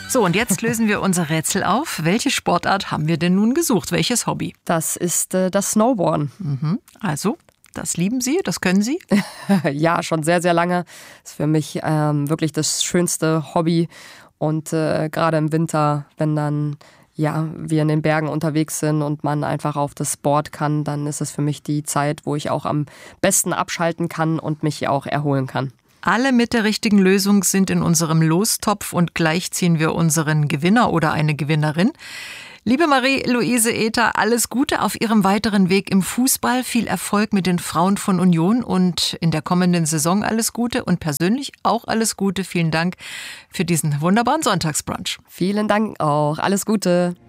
So, und jetzt lösen wir unser Rätsel auf. Welche Sportart haben wir denn nun gesucht? Welches Hobby? Das ist das Snowboarden. Also, das lieben Sie, das können Sie? Ja, schon sehr, sehr lange. Ist für mich wirklich das schönste Hobby. Und gerade im Winter, wenn dann wir in den Bergen unterwegs sind und man einfach auf das Board kann, dann ist es für mich die Zeit, wo ich auch am besten abschalten kann und mich auch erholen kann. Alle mit der richtigen Lösung sind in unserem Lostopf und gleich ziehen wir unseren Gewinner oder eine Gewinnerin. Liebe Marie-Louise Ether, alles Gute auf Ihrem weiteren Weg im Fußball. Viel Erfolg mit den Frauen von Union und in der kommenden Saison alles Gute und persönlich auch alles Gute. Vielen Dank für diesen wunderbaren Sonntagsbrunch. Vielen Dank auch. Alles Gute.